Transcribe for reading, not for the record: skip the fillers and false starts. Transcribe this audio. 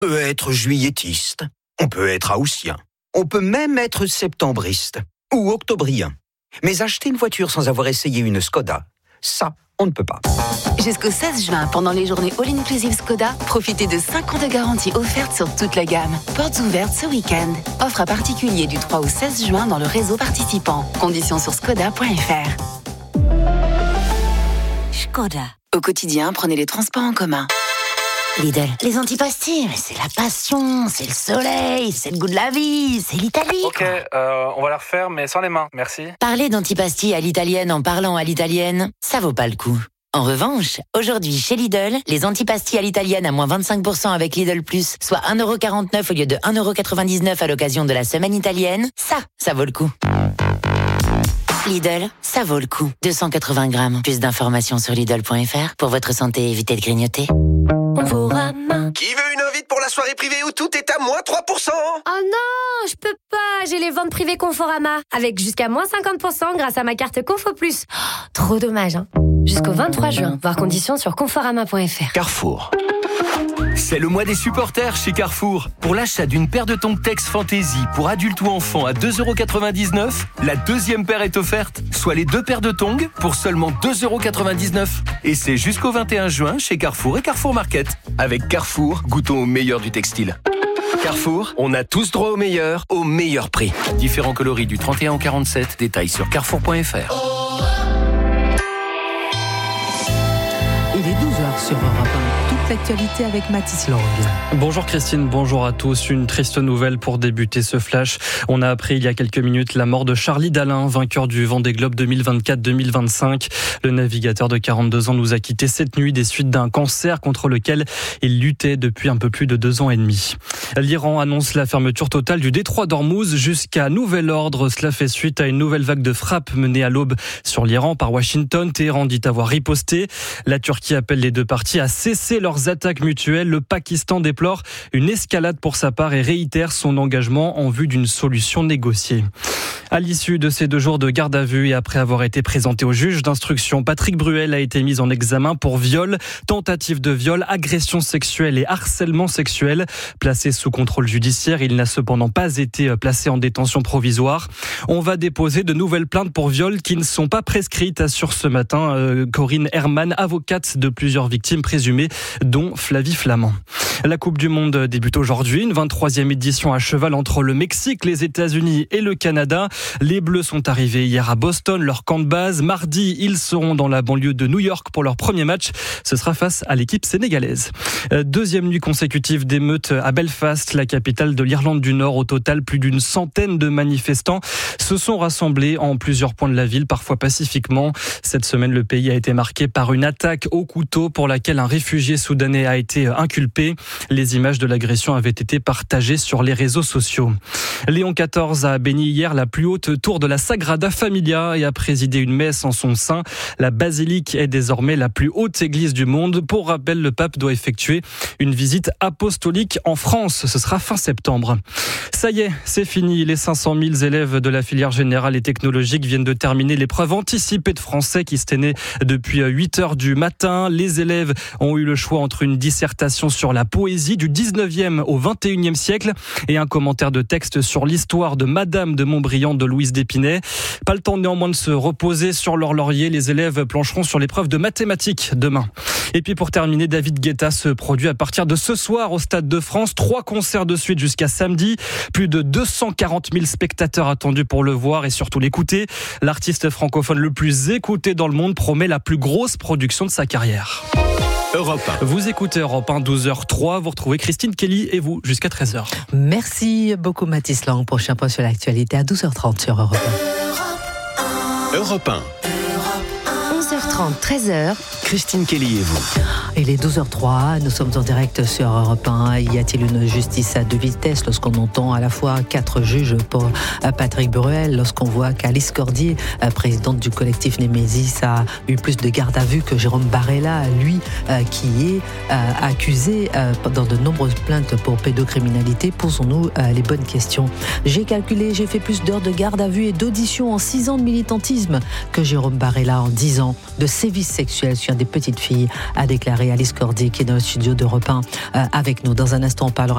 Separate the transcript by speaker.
Speaker 1: peut être juilletiste, on peut être haussien, on peut même être septembriste ou octobrien. Mais acheter une voiture sans avoir essayé une Skoda, ça, on ne peut pas.
Speaker 2: Jusqu'au 16 juin, pendant les journées All-Inclusive Skoda, profitez de 5 ans de garantie offerte sur toute la gamme. Portes ouvertes ce week-end. Offre à particulier du 3 au 16 juin dans le réseau participant. Conditions sur skoda.fr.
Speaker 3: Skoda.
Speaker 2: Au quotidien, prenez les transports en commun.
Speaker 3: Lidl, les antipastilles, mais c'est la passion, c'est le soleil, c'est le goût de la vie, c'est l'Italie.
Speaker 4: Ok, on va la refaire, mais sans les mains, merci.
Speaker 3: Parler d'antipastilles à l'italienne en parlant à l'italienne, ça vaut pas le coup. En revanche, aujourd'hui chez Lidl, les antipastilles à l'italienne à moins 25% avec Lidl Plus, soit 1,49€ au lieu de 1,99€ à l'occasion de la semaine italienne, ça vaut le coup. Lidl, ça vaut le coup. 280 grammes. Plus d'informations sur Lidl.fr. Pour votre santé, évitez de grignoter.
Speaker 5: Conforama.
Speaker 6: Qui veut une invite pour la soirée privée où tout est à moins 3%?
Speaker 5: Oh non, je peux pas, j'ai les ventes privées Conforama. Avec jusqu'à moins 50% grâce à ma carte Confo Plus. Oh, trop dommage, hein. Jusqu'au 23 juin, voir conditions sur conforama.fr.
Speaker 7: Carrefour. C'est le mois des supporters chez Carrefour. Pour l'achat d'une paire de tongs Tex Fantasy pour adultes ou enfants à 2,99€, la deuxième paire est offerte, soit les 2 paires de tongs pour seulement 2,99€. Et c'est jusqu'au 21 juin chez Carrefour et Carrefour Market. Avec Carrefour, goûtons au meilleur du textile. Carrefour, on a tous droit au meilleur prix. Différents coloris du 31 au 47, détails sur carrefour.fr.
Speaker 8: Il est 12h sur Europe 1. Toute l'actualité avec Mathis Lang.
Speaker 9: Bonjour Christine, bonjour à tous. Une triste nouvelle pour débuter ce flash. On a appris il y a quelques minutes la mort de Charlie Dalin, vainqueur du Vendée Globe 2024-2025. Le navigateur de 42 ans nous a quittés cette nuit des suites d'un cancer contre lequel il luttait depuis un peu plus de 2 ans et demi. L'Iran annonce la fermeture totale du détroit d'Ormuz jusqu'à nouvel ordre. Cela fait suite à une nouvelle vague de frappes menée à l'aube sur l'Iran par Washington. Téhéran dit avoir riposté. La Turquie appelle les deux parties à cesser leurs attaques mutuelles. Le Pakistan déplore une escalade pour sa part et réitère son engagement en vue d'une solution négociée. À l'issue de ces 2 jours de garde à vue et après avoir été présenté au juge d'instruction, Patrick Bruel a été mis en examen pour viol, tentative de viol, agression sexuelle et harcèlement sexuel. Placé sous contrôle judiciaire, il n'a cependant pas été placé en détention provisoire. On va déposer de nouvelles plaintes pour viol qui ne sont pas prescrites, assure ce matin Corinne Herman, avocate de plusieurs victimes présumées, dont Flavie Flamand. La Coupe du Monde débute aujourd'hui, une 23e édition à cheval entre le Mexique, les États-Unis et le Canada. Les Bleus sont arrivés hier à Boston, leur camp de base. Mardi, ils seront dans la banlieue de New York pour leur premier match. Ce sera face à l'équipe sénégalaise. 2e nuit consécutive d'émeutes à Belfast, la capitale de l'Irlande du Nord. Au total, plus d'une centaine de manifestants se sont rassemblés en plusieurs points de la ville, parfois pacifiquement. Cette semaine, le pays a été marqué par une attaque au couteau pour laquelle un réfugié soudanais a été inculpé. Les images de l'agression avaient été partagées sur les réseaux sociaux. Léon XIV a béni hier la plus haute tour de la Sagrada Familia et a présidé une messe en son sein. La basilique est désormais la plus haute église du monde. Pour rappel, le pape doit effectuer une visite apostolique en France. Ce sera fin septembre. Ça y est, c'est fini. Les 500 000 élèves de la filière générale et technologique viennent de terminer l'épreuve anticipée de français qui se tenait depuis 8h du matin. Les élèves ont eu le choix entre une dissertation sur la poésie du 19e au 21e siècle et un commentaire de texte sur l'histoire de Madame de Montbriand de Louise d'Épinay. Pas le temps néanmoins de se reposer sur leur laurier. Les élèves plancheront sur l'épreuve de mathématiques demain. Et puis pour terminer, David Guetta se produit à partir de ce soir au Stade de France. 3 concerts de suite jusqu'à samedi. Plus de 240 000 spectateurs attendus pour le voir et surtout l'écouter. L'artiste francophone le plus écouté dans le monde promet la plus grosse production de sa carrière.
Speaker 7: Europe 1.
Speaker 9: Vous écoutez Europe 1, 12h03. Vous retrouvez Christine Kelly et vous jusqu'à 13h.
Speaker 8: Merci beaucoup Mathis Lang. Prochain point sur l'actualité à 12h30 sur Europe 1.
Speaker 7: Europe 1.
Speaker 5: 11h30, 13h.
Speaker 7: Christine Kelly et vous.
Speaker 8: Il est 12h03, nous sommes en direct sur Europe 1. Y a-t-il une justice à 2 vitesses lorsqu'on entend à la fois 4 juges pour Patrick Bruel, lorsqu'on voit qu'Alice Cordier, présidente du collectif Némésis, a eu plus de garde à vue que Jérôme Barella, lui qui est accusé dans de nombreuses plaintes pour pédocriminalité. Posons-nous les bonnes questions. J'ai calculé, j'ai fait plus d'heures de garde à vue et d'audition en 6 ans de militantisme que Jérôme Barella en 10 ans de sévices sexuels sur des des petites filles, a déclaré Alice Cordy, qui est dans le studio d'Europe 1 avec nous. Dans un instant, on parlera